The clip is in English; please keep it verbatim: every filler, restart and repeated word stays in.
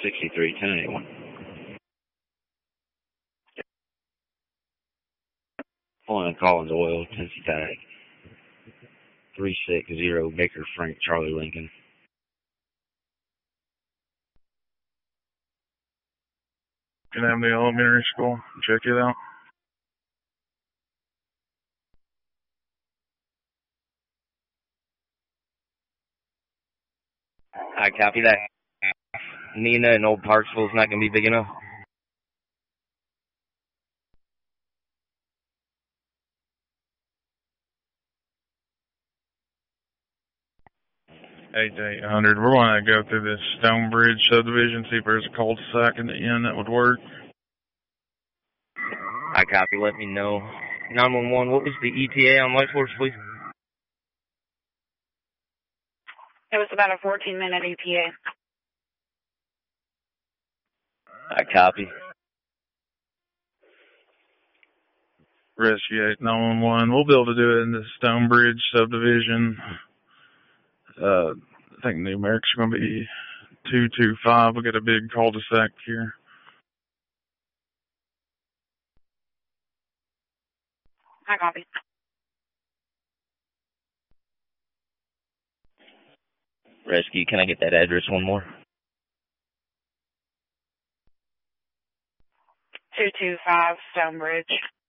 sixty-three Tank. Flying Collins Oil, Tennessee Tag. three six zero Baker Frank Charlie Lincoln. Can I have the elementary school? Check it out. I copy that. Nina in Old Parksville is not going to be big enough. eight to eight hundred. We're going to go through this Stonebridge subdivision, see if there's a cul-de-sac in the end that would work. I copy. Let me know. nine one one, what was the E T A on Light Force, please? It was about a fourteen minute E T A. I copy. Rescue eight nine one one. We'll be able to do it in the Stonebridge subdivision. Uh, I think New America's going to be two two five. We'll get a big cul-de-sac here. I copy. Rescue, can I get that address one more? two two five Stonebridge.